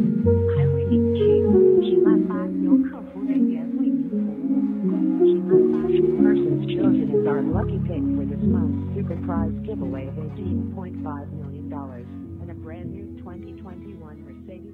还会领取10,800由客服人员为您服务。10,800 persons chosen as our lucky pick for this month's super prize giveaway of $18.5 million and a brand new 2021 Mercedes